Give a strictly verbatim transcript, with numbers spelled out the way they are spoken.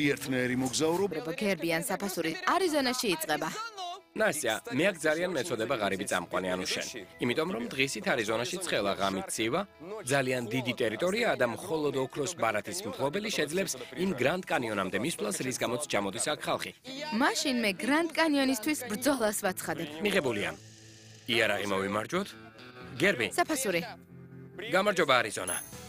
გული ერთნაირი მოგზაურობა. გერბიან საფასური არიზონაში იწყება. ნასია, მე აქ ძალიან მეწოდება ღარიბი წამყვანი ანუ შენ. იმიტომ რომ დღისით არიზონაში ცხელა ღამით ცივა, ძალიან დიდი ტერიტორიაა და მხოლოდ ოქროს ბარათის მფლობელი შეძლებს იმ გრანდ კანიონამდე მისვლას, რის გამოც ჩამოდის აქ ხალხი. მაშინ მე გრანდ კანიონისთვის ბრძოლას ვაცხადებ. მიღებულია. იარაღი მოვიმარჯვოთ. გერბი. საფასური. გამარჯობა არიზონა.